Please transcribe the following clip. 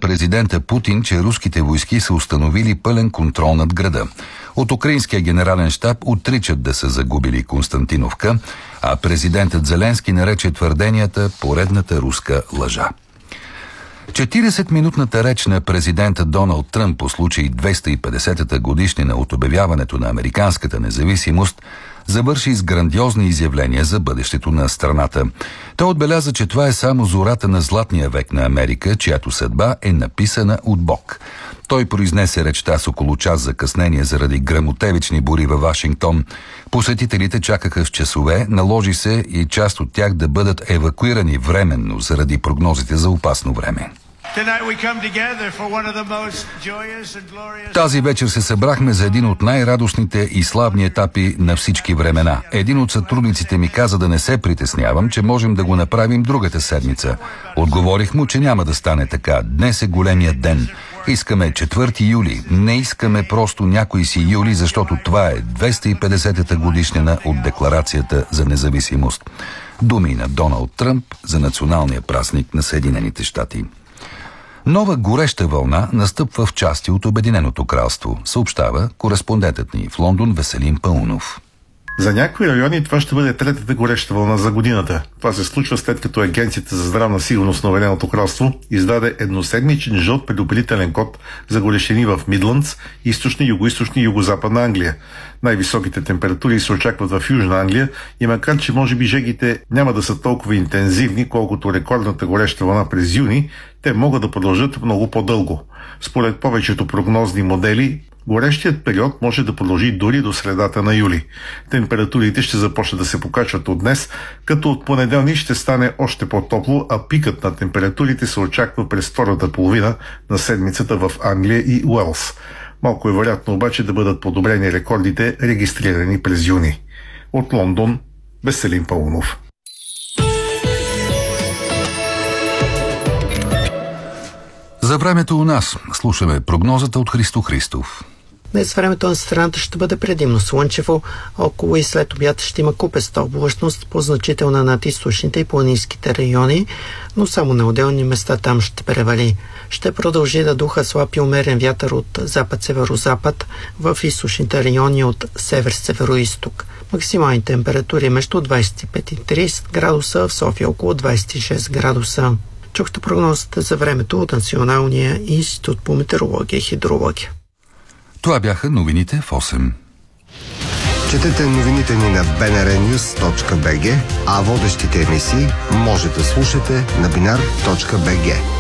президента Путин, че руските войски са установили пълен контрол над града. От украинския генерален щаб отричат да са загубили Константиновка, а президентът Зеленски нарече твърденията поредната руска лъжа. 40-минутната реч на президента Доналд Тръмп по случай 250-та годишнина от обявяването на американската независимост завърши с грандиозни изявления за бъдещето на страната. Той отбеляза, че това е само зората на златния век на Америка, чиято съдба е написана от Бог. Той произнесе речта с около час закъснение заради гръмотевични бури във Вашингтон. Посетителите чакаха в часове, наложи се и част от тях да бъдат евакуирани временно заради прогнозите за опасно време. Тази вечер се събрахме за един от най-радостните и славни етапи на всички времена. Един от сътрудниците ми каза да не се притеснявам, че можем да го направим другата седмица. Отговорих му, че няма да стане така. Днес е големия ден. Искаме 4 юли. Не искаме просто някой си юли, защото това е 250-та годишнина от Декларацията за независимост. Думи на Доналд Тръмп за националния празник на Съединените щати. Нова гореща вълна настъпва в части от Обединеното кралство, съобщава кореспондентът ни в Лондон Веселин Паунов. За някои райони това ще бъде третата гореща вълна за годината. Това се случва след като Агенцията за здравна сигурност на Обединеното кралство издаде едноседмичен жълт предупредителен код за горещини в Мидландс, източна, югоизточна и югозападна Англия. Най-високите температури се очакват в Южна Англия и макар че може би жегите няма да са толкова интензивни, колкото рекордната гореща вълна през юни, те могат да продължат много по-дълго. Според повечето прогнозни модели, горещият период може да продължи дори до средата на юли. Температурите ще започнат да се покачват от днес, като от понеделник ще стане още по-топло, а пикът на температурите се очаква през втората половина на седмицата в Англия и Уелс. Малко е вероятно обаче да бъдат подобрени рекордите, регистрирани през юни. От Лондон, Веселин Паунов. За времето у нас слушаме прогнозата от Христо Христов. Днес времето на страната ще бъде предимно слънчево, около и след обяд ще има купеста облачност, по-значителна над източните и планинските райони, но само на отделни места там ще превали. Ще продължи да духа слаб и умерен вятър от запад-северозапад в източните райони от север-североизток. Максимални температури между 25 и 30 градуса, в София около 26 градуса. Чухте прогнозата за времето от Националния институт по метеорология и хидрология. Това бяха новините в 8. Четете новините ни на bnrnews.bg, а водещите емисии може да слушате на binar.bg.